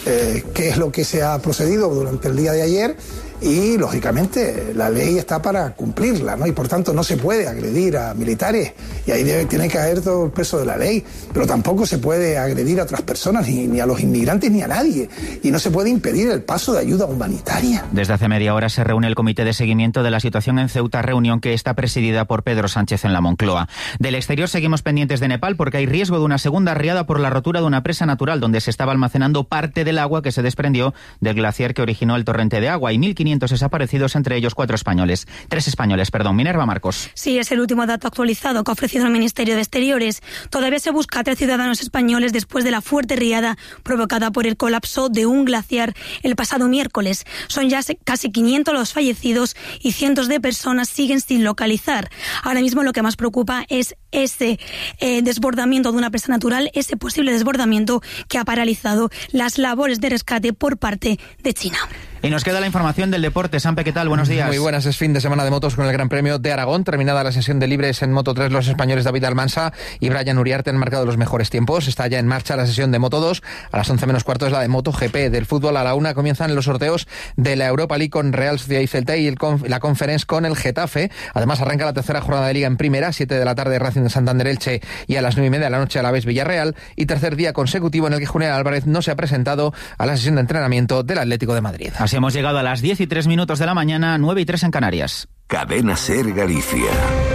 qué es lo que se ha procedido durante el día de ayer y, lógicamente, la ley está para cumplirla, ¿no? Y, por tanto, no se puede agredir a militares y ahí tiene que caer todo el peso de la ley, pero tampoco se puede agredir a otras personas, ni a los inmigrantes ni a nadie, y no se puede impedir el paso de ayuda humanitaria. Desde hace media hora se reúne el Comité de Seguimiento de la Situación en Ceuta, reunión que está presidida por Pedro Sánchez en la Moncloa. Del exterior seguimos pendientes de Nepal porque hay riesgo de una segunda riada por la rotura de una presa natural donde se estaba almacenando parte del agua que se desprendió del glaciar que originó el torrente de agua. Hay 1.500 desaparecidos, entre ellos 3 españoles. Minerva Marcos. Sí, es el último dato actualizado que ha ofrecido el Ministerio de Exteriores. Todavía se busca a 3 ciudadanos españoles después de la fuerte riada provocada por el colapso de un glaciar el pasado miércoles. Son ya casi 500 los fallecidos y cientos de personas siguen sin localizar. Ahora mismo lo que más preocupa es ese desbordamiento de una presa natural, ese posible desbordamiento que ha paralizado las labores de rescate por parte de China. Y nos queda la información del deporte. Sampe, ¿qué tal? Buenos días. Muy buenas, es fin de semana de motos con el Gran Premio de Aragón. Terminada la sesión de libres en Moto 3, los españoles David Almansa y Brian Uriarte han marcado los mejores tiempos. Está ya en marcha la sesión de Moto 2. A las 11 menos cuarto es la de Moto GP. Del fútbol a la 1 comienzan los sorteos de la Europa League con Real Sociedad y Celta y la Conference con el Getafe. Además arranca la tercera jornada de Liga en Primera, 7 de la tarde Racing de Santander Elche y a las 9:30 de la noche Alavés Villarreal. Y tercer día consecutivo en el que Julián Álvarez no se ha presentado a la sesión de entrenamiento del Atlético de Madrid. Así hemos llegado a las 10:03 de la mañana, 9:03 en Canarias. Cadena SER Galicia.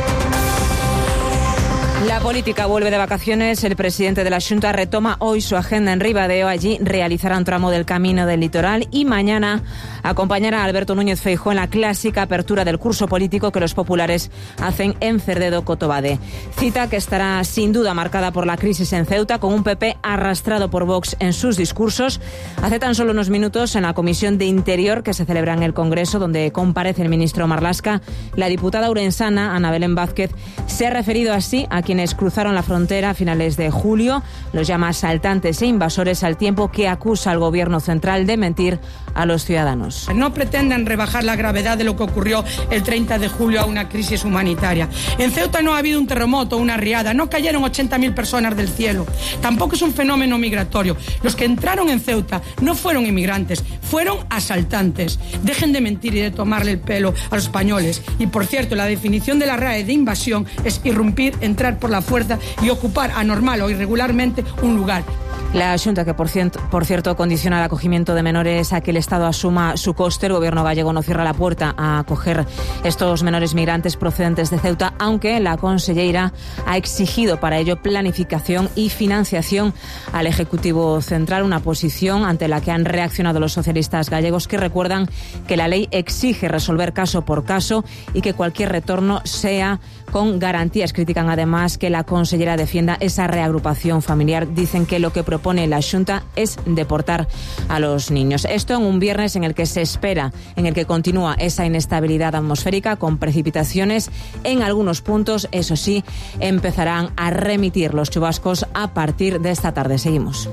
La política vuelve de vacaciones. El presidente de la Xunta retoma hoy su agenda en Ribadeo. Allí realizará un tramo del Camino del Litoral y mañana acompañará a Alberto Núñez Feijóo en la clásica apertura del curso político que los populares hacen en Cerdedo Cotobade. Cita que estará sin duda marcada por la crisis en Ceuta, con un PP arrastrado por Vox en sus discursos. Hace tan solo unos minutos, en la Comisión de Interior que se celebra en el Congreso, donde comparece el ministro Marlaska, la diputada urensana Ana Belén Vázquez se ha referido así a quienes cruzaron la frontera a finales de julio. Los llama asaltantes e invasores, al tiempo que acusa al gobierno central de mentir a los ciudadanos. No pretendan rebajar la gravedad de lo que ocurrió el 30 de julio a una crisis humanitaria. En Ceuta no ha habido un terremoto, una riada, no cayeron 80.000 personas del cielo. Tampoco es un fenómeno migratorio. Los que entraron en Ceuta no fueron inmigrantes, fueron asaltantes. Dejen de mentir y de tomarle el pelo a los españoles. Y por cierto, la definición de la RAE de invasión es irrumpir, entrar por la fuerza y ocupar anormal o irregularmente un lugar. La Xunta, que por cierto condiciona el acogimiento de menores a que el Estado asuma su coste. El gobierno gallego no cierra la puerta a acoger estos menores migrantes procedentes de Ceuta, aunque la conselleira ha exigido para ello planificación y financiación al Ejecutivo Central, una posición ante la que han reaccionado los socialistas gallegos, que recuerdan que la ley exige resolver caso por caso y que cualquier retorno sea con garantías. Critican además que la consellera defienda esa reagrupación familiar. Dicen que lo que propone la Xunta es deportar a los niños. Esto en un viernes en el que se espera, en el que continúa esa inestabilidad atmosférica con precipitaciones en algunos puntos. Eso sí, empezarán a remitir los chubascos a partir de esta tarde. Seguimos.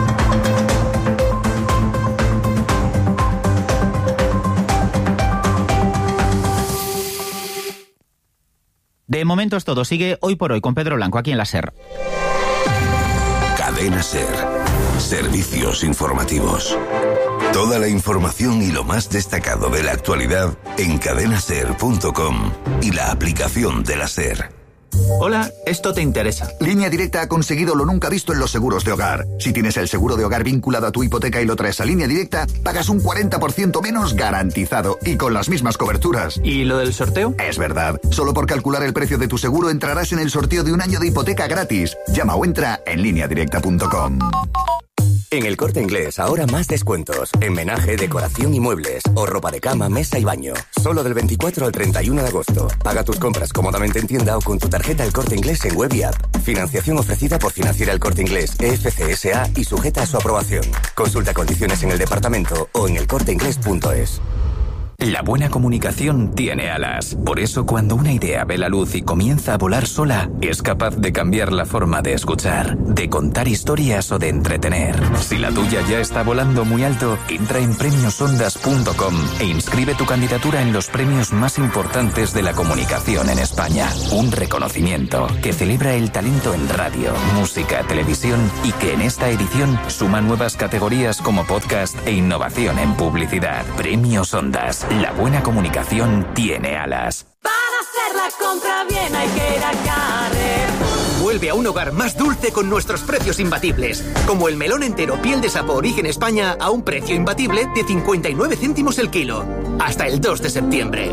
De momento es todo. Sigue Hoy por Hoy con Pedro Blanco aquí en la SER. Cadena SER. Servicios informativos. Toda la información y lo más destacado de la actualidad en cadenaser.com y la aplicación de la SER. Hola, esto te interesa. Línea Directa ha conseguido lo nunca visto en los seguros de hogar. Si tienes el seguro de hogar vinculado a tu hipoteca y lo traes a Línea Directa, pagas un 40% menos garantizado y con las mismas coberturas. ¿Y lo del sorteo? Es verdad. Solo por calcular el precio de tu seguro entrarás en el sorteo de un año de hipoteca gratis. Llama o entra en lineadirecta.com. En El Corte Inglés, ahora más descuentos. En menaje, decoración y muebles. O ropa de cama, mesa y baño. Solo del 24 al 31 de agosto. Paga tus compras cómodamente en tienda o con tu tarjeta El Corte Inglés en web y app. Financiación ofrecida por Financiera El Corte Inglés, EFC SA y sujeta a su aprobación. Consulta condiciones en el departamento o en elcorteinglés.es. La buena comunicación tiene alas. Por eso, cuando una idea ve la luz y comienza a volar sola, es capaz de cambiar la forma de escuchar, de contar historias o de entretener. Si la tuya ya está volando muy alto, entra en premiosondas.com e inscribe tu candidatura en los premios más importantes de la comunicación en España. Un reconocimiento que celebra el talento en radio, música, televisión y que en esta edición suma nuevas categorías como podcast e innovación en publicidad. Premios Ondas. La buena comunicación tiene alas. Para hacer la compra bien hay que ir a Carrefour. Vuelve a un hogar más dulce con nuestros precios imbatibles. Como el melón entero piel de sapo origen España a un precio imbatible de 59 céntimos el kilo. Hasta el 2 de septiembre.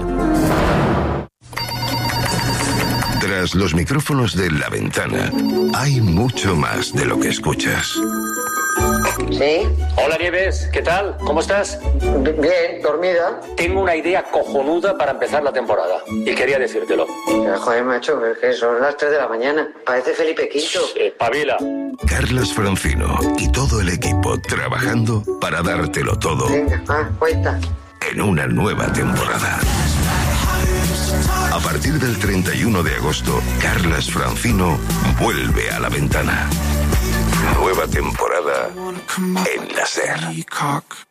Tras los micrófonos de La Ventana, hay mucho más de lo que escuchas. ¿Sí? Hola Nieves, ¿qué tal? ¿Cómo estás? Bien, dormida. Tengo una idea cojonuda para empezar la temporada y quería decírtelo. Joder, macho, es que son las 3 de la mañana. Parece Felipe V. Espabila. Carlas Francino y todo el equipo trabajando para dártelo todo. Venga, cuenta. En una nueva temporada. A partir del 31 de agosto, Carlas Francino vuelve a La Ventana. Nueva temporada en la SER.